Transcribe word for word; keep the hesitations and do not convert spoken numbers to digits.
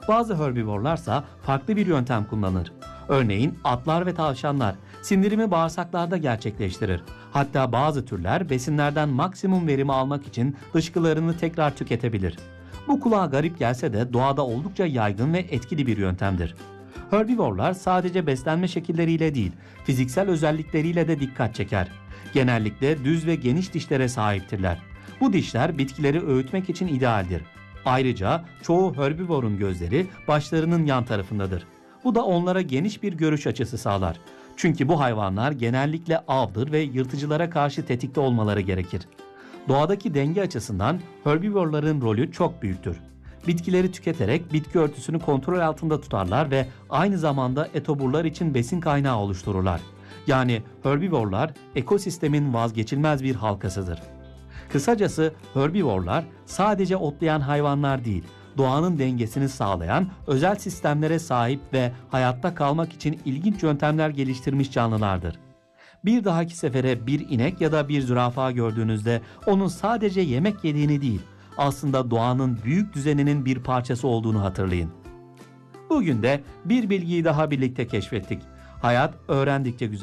Bazı herbivorlarsa farklı bir yöntem kullanır. Örneğin atlar ve tavşanlar sindirimi bağırsaklarda gerçekleştirir. Hatta bazı türler besinlerden maksimum verimi almak için dışkılarını tekrar tüketebilir. Bu kulağa garip gelse de doğada oldukça yaygın ve etkili bir yöntemdir. Herbivorlar sadece beslenme şekilleriyle değil, fiziksel özellikleriyle de dikkat çeker. Genellikle düz ve geniş dişlere sahiptirler. Bu dişler bitkileri öğütmek için idealdir. Ayrıca çoğu herbivorun gözleri başlarının yan tarafındadır. Bu da onlara geniş bir görüş açısı sağlar. Çünkü bu hayvanlar genellikle avdır ve yırtıcılara karşı tetikte olmaları gerekir. Doğadaki denge açısından herbivorların rolü çok büyüktür. Bitkileri tüketerek bitki örtüsünü kontrol altında tutarlar ve aynı zamanda etoburlar için besin kaynağı oluştururlar. Yani herbivorlar ekosistemin vazgeçilmez bir halkasıdır. Kısacası herbivorlar sadece otlayan hayvanlar değil, doğanın dengesini sağlayan özel sistemlere sahip ve hayatta kalmak için ilginç yöntemler geliştirmiş canlılardır. Bir dahaki sefere bir inek ya da bir zürafa gördüğünüzde onun sadece yemek yediğini değil, aslında doğanın büyük düzeninin bir parçası olduğunu hatırlayın. Bugün de bir bilgiyi daha birlikte keşfettik. Hayat öğrendikçe güzel.